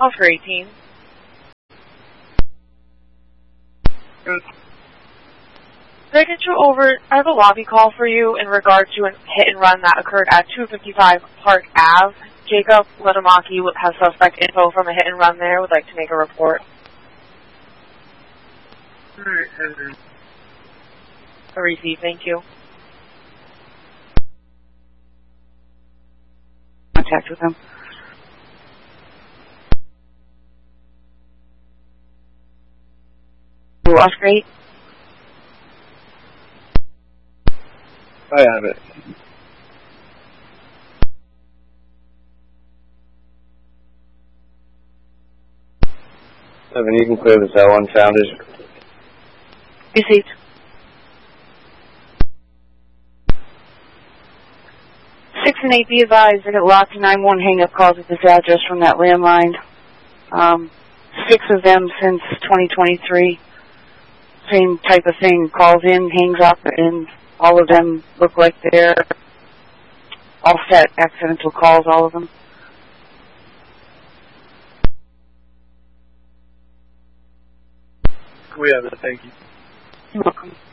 Oscar 18. Did I get you over? I have a lobby call for you in regard to a hit and run that occurred at 255 Park Ave. Jacob Letamaki has suspect info from a hit and run there. Would like to make a report. Alright, Henry. A receive, thank you. Contact with him. Oscar 8. I have it. Evan, you can clear this out unfounded. Received. Six and 8, be advised, I got lots of 911 hang-up calls at this address from that landline. 6 of them since 2023. Same type of thing. Calls in, hangs up, and all of them look like they're all set. Accidental calls, all of them. We have it, thank you. You're welcome.